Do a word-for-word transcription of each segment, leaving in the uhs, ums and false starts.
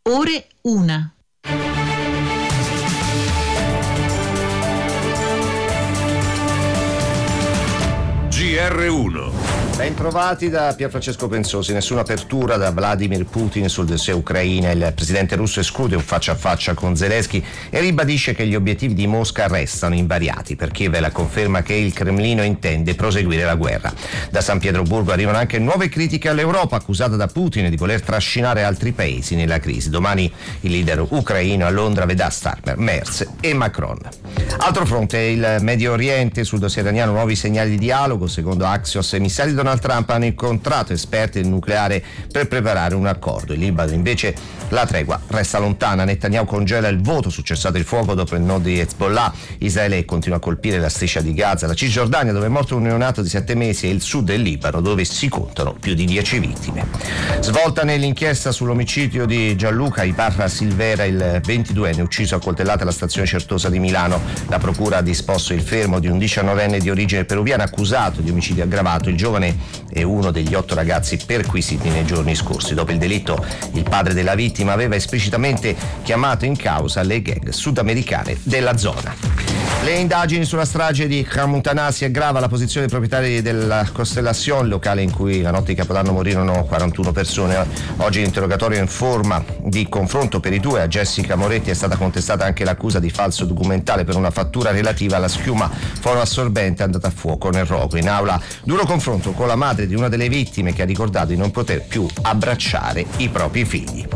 Ore una. G R uno. Ben trovati da Pierfrancesco Pensosi. Nessuna apertura da Vladimir Putin sul dossier Ucraina. Il presidente russo esclude un faccia a faccia con Zelensky e ribadisce che gli obiettivi di Mosca restano invariati. Per Kiev è la conferma che il Cremlino intende proseguire la guerra. Da San Pietroburgo arrivano anche nuove critiche all'Europa, accusata da Putin di voler trascinare altri paesi nella crisi. Domani il leader ucraino a Londra vedrà Starmer, Merz e Macron. Altro fronte, il Medio Oriente. Sul dossier iraniano nuovi segnali di dialogo. Secondo Axios, emissari di Donald Trump hanno incontrato esperti del nucleare per preparare un accordo. In Libano invece la tregua resta lontana. Netanyahu congela il voto su cessate il fuoco dopo il no di Hezbollah. Israele continua a colpire la striscia di Gaza, la Cisgiordania dove è morto un neonato di sette mesi e il sud del Libano dove si contano più di dieci vittime. Svolta nell'inchiesta sull'omicidio di Gianluca Ibarra Silvera, il ventiduenne ucciso a coltellate alla stazione Certosa di Milano. La procura ha disposto il fermo di un diciannovenne di origine peruviana accusato di omicidio aggravato. Il giovane è uno degli otto ragazzi perquisiti nei giorni scorsi. Dopo il delitto, il padre della vittima aveva esplicitamente chiamato in causa le gang sudamericane della zona. Le indagini sulla strage di Khamuntanà. Si aggrava la posizione dei proprietari della Constellation, locale in cui la notte di Capodanno morirono quarantuno persone. Oggi l'interrogatorio in forma di confronto per i due. A Jessica Moretti è stata contestata anche l'accusa di falso documentale per una fattura relativa alla schiuma foroassorbente andata a fuoco nel rogo. In aula duro confronto con la madre di una delle vittime che ha ricordato di non poter più abbracciare i propri figli.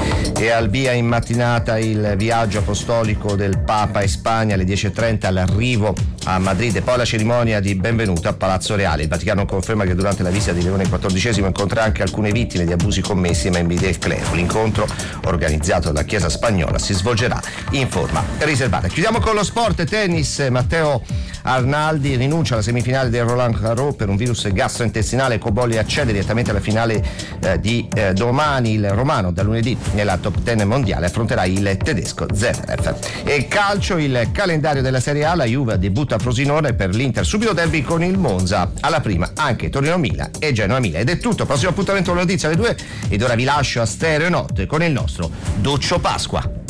E al via in mattinata il viaggio apostolico del Papa in Spagna alle dieci e trenta all'arrivo a Madrid e poi la cerimonia di benvenuto a Palazzo Reale. Il Vaticano conferma che durante la visita di Leone quattordicesimo incontrerà anche alcune vittime di abusi commessi ai membri del clero. L'incontro, organizzato dalla Chiesa spagnola, si svolgerà in forma riservata. Chiudiamo con lo sport. Tennis. Matteo Arnaldi rinuncia alla semifinale del Roland Garros per un virus gastrointestinale. Cobolli accede direttamente alla finale eh, di eh, domani. Il romano da lunedì nella top dieci mondiale affronterà il tedesco Zverev. E calcio, il calendario della Serie A. La Juve debutta a Frosinone, per l'Inter subito derby con il Monza, alla prima anche Torino-Milan e Genoa-Milan. Ed è tutto, prossimo appuntamento con la notizia alle due ed ora vi lascio a Stereo Notte con il nostro Duccio Pasqua.